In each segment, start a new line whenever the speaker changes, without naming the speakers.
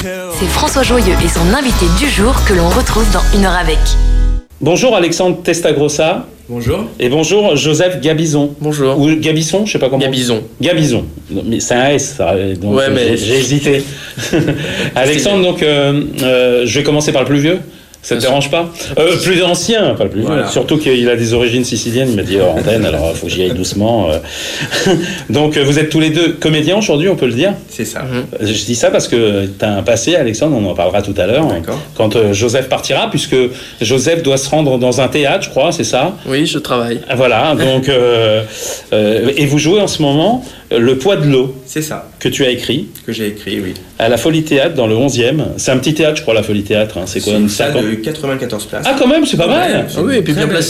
C'est François Joyeux et son invité du jour que l'on retrouve dans Une heure avec.
Bonjour Alexandre Testagrossa.
Bonjour.
Et bonjour Joseph Gabizon.
Bonjour.
Ou Gabisson, je sais pas comment.
Gabizon.
Gabizon. Mais c'est un S, ça, donc
ouais, mais
j'ai hésité. Alexandre, donc je vais commencer par le plus vieux. Ça te dérange pas? Plus ancien, pas le plus vieux. Surtout qu'il a des origines siciliennes, il m'a dit hors antenne, alors il faut que j'y aille doucement. Donc vous êtes tous les deux comédiens aujourd'hui, on peut le dire?
C'est ça.
Je dis ça parce que tu as un passé, Alexandre, on en parlera tout à l'heure, quand Joseph partira, puisque Joseph doit se rendre dans un théâtre, je crois, c'est ça?
Oui, je travaille.
Voilà, donc et vous jouez en ce moment Le Poids de l'eau.
C'est ça.
Que tu as écrit.
Que j'ai écrit, oui.
À la Folie Théâtre, dans le 11e. C'est un petit théâtre, je crois, la Folie Théâtre. Hein. C'est quoi,
une salle de 94 places.
Ah, quand même, c'est pas mal.
Ah oui, et puis bien placé.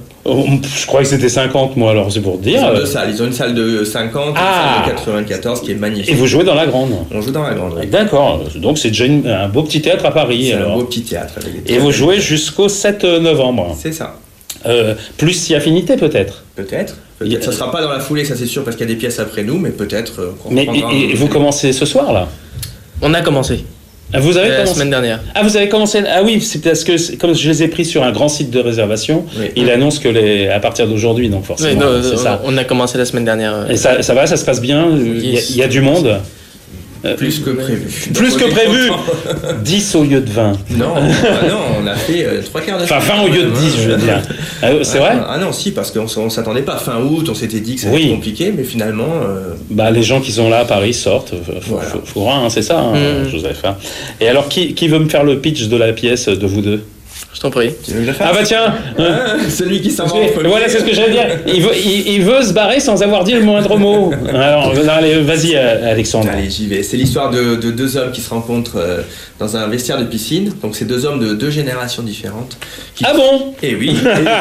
Je crois que c'était 50, moi, alors c'est pour te dire.
Ils ont deux salles. Ils ont une salle de 50 et une salle de 94 qui est magnifique.
Et vous jouez dans la grande?
On joue dans la grande, oui.
D'accord. Donc c'est déjà un beau petit théâtre à Paris.
C'est un beau petit théâtre.
Et vous jouez jusqu'au 7 novembre.
C'est ça.
Plus si affinité, peut-être?
Peut-être. Ça ne sera pas dans la foulée, ça c'est sûr, parce qu'il y a des pièces après nous, mais peut-être
Mais et vous commencez ce soir, là?
On a commencé.
Vous avez commencé
la semaine dernière.
Ah, vous avez commencé. Ah oui, c'est parce que comme je les ai pris sur un grand site de réservation, il annonce que à partir d'aujourd'hui, donc forcément, c'est ça.
On a commencé la semaine dernière.
Et ça va, ça se passe bien. Il y a du monde.
Plus que prévu.
Plus que prévu. 10 au lieu de 20.
Non, on a fait 3 quarts de.
Enfin, 20 au lieu de 10, je veux dire. C'est vrai?
Ah non, si, parce qu'on s'attendait pas. Fin août, on s'était dit que ça allait être compliqué, mais finalement.
Les gens qui sont là à Paris sortent. Faut voir, hein, c'est ça, Joseph. Et alors, qui veut me faire le pitch de la pièce de vous deux?
Je t'en prie.
Ah bah tiens,
celui qui s'en va.
Voilà, c'est ce que j'allais dire. Il veut se barrer sans avoir dit le moindre mot. Alors, allez, vas-y, Alexandre.
Allez, j'y vais. C'est l'histoire de deux hommes qui se rencontrent dans un vestiaire de piscine. Donc, c'est deux hommes de deux générations différentes.
Ah bon?
Eh oui.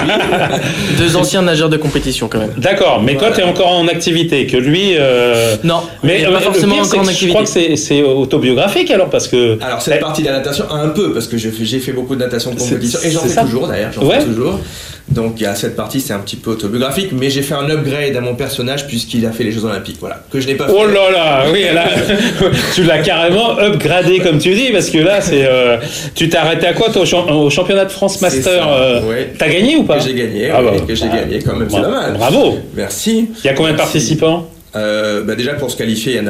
Deux anciens nageurs de compétition, quand même.
D'accord, mais toi, t'es encore en activité, que lui.
Non,
mais
pas forcément encore en activité.
Je crois que c'est autobiographique alors, parce que.
Alors, cette partie de la natation, un peu, parce que j'ai fait beaucoup de natation de compétition. Et j'en fais toujours d'ailleurs, fais toujours. Donc il y a cette partie, c'est un petit peu autobiographique, mais j'ai fait un upgrade à mon personnage puisqu'il a fait les Jeux Olympiques, voilà, que je n'ai pas fait.
Oh là là, oui, là, tu l'as carrément upgradé comme tu dis, parce que là, tu t'es arrêté à quoi toi, au championnat de France Master? T'as gagné ou pas?
Que j'ai gagné, gagné quand même, c'est pas mal.
Bravo.
Merci.
Il y a combien de participants?
Déjà pour se qualifier, il y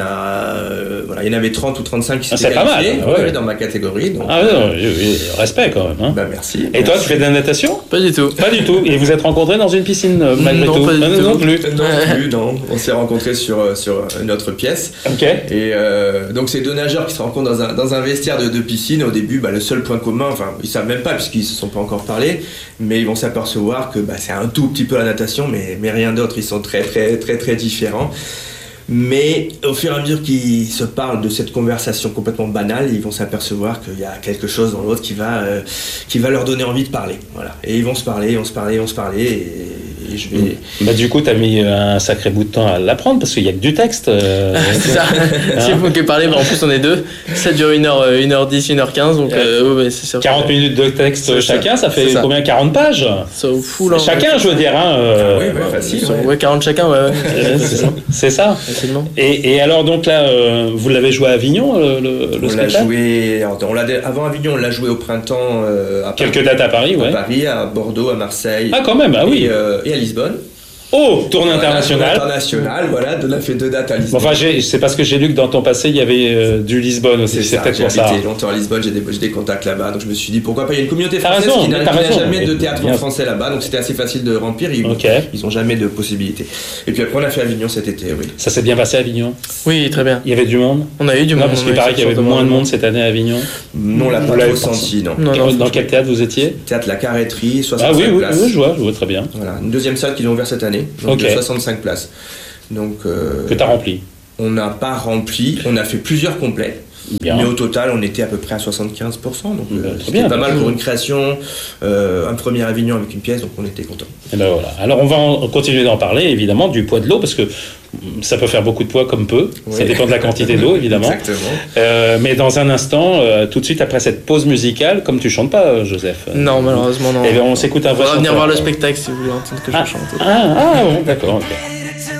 en avait 30 ou 35 qui s'étaient
qualifiés
dans ma catégorie. Donc,
respect quand même. Hein.
Merci.
Et toi, tu fais de la natation?
Pas du tout.
Pas du tout. Et vous êtes rencontrés dans une piscine malgré tout?
Non
plus.
Non. On s'est rencontrés sur une autre pièce.
Ok.
Et donc c'est deux nageurs qui se rencontrent dans un vestiaire de piscine. Au début, le seul point commun, enfin ils savent même pas puisqu'ils se sont pas encore parlé, mais ils vont s'apercevoir que c'est un tout petit peu la natation, mais rien d'autre. Ils sont très très très très différents. Mais au fur et à mesure qu'ils se parlent de cette conversation complètement banale, ils vont s'apercevoir qu'il y a quelque chose dans l'autre qui va leur donner envie de parler. Voilà. Et ils vont se parler, et je vais...
du coup, t'as mis un sacré bout de temps à l'apprendre parce qu'il n'y a que du texte.
C'est ça. Si vous pouvez parler, en plus on est deux. Ça dure 1h10, 1h15. Donc, c'est sûr.
40 minutes de texte chacun, ça fait combien? 40 pages?
Ça fout là.
Chacun, je veux dire.
Facile.
40 chacun, ouais.
C'est ça. Et alors, donc là, vous l'avez joué à Avignon, le spectacle?
Avant Avignon, on l'a joué au printemps.
Quelques dates à Paris,
à Paris, à Bordeaux, à Marseille.
Ah, quand même, oui.
Et à Lisbonne.
Oh, tournée internationale.
On a fait 2 dates à Lisbonne.
Enfin, c'est parce que j'ai lu que dans ton passé, il y avait du Lisbonne aussi. C'est peut-être pour ça.
J'ai habité longtemps à Lisbonne, j'ai des contacts là-bas, donc je me suis dit pourquoi pas. Il y a une communauté française qui n'a jamais de théâtre en français là-bas, donc c'était assez facile de remplir. Ils n'ont jamais de possibilité. Et puis après, on a fait Avignon cet été, oui.
Ça s'est bien passé à Avignon?
Oui, très bien.
Il y avait du monde?
On a eu du monde.
Parce qu'il paraît qu'il y avait moins de monde cette année à Avignon.
Non, on l'a pas trop senti, non.
Dans quel théâtre vous étiez?
Théâtre La Carretterie, 65 places.
Oui, je vois très bien.
Voilà, une deuxième salle qu'ils ont ouvert cette année, donc de 65 places. Donc,
que tu as rempli?
On n'a pas rempli, on a fait plusieurs complets. Bien. Mais au total, on était à peu près à 75%. Donc, c'était pas mal pour une création, un premier Avignon avec une pièce, donc on était contents.
Et ben voilà. Alors, on va continuer d'en parler, évidemment, du poids de l'eau, parce que ça peut faire beaucoup de poids comme peu. Ça dépend de la quantité d'eau, évidemment.
Exactement.
Mais dans un instant, tout de suite après cette pause musicale, comme tu chantes pas, Joseph?
Non, malheureusement, non.
Et bien, on s'écoute un vrai chanteur.
On va venir voir le spectacle si vous voulez entendre que je chante.
Bon, d'accord, ok.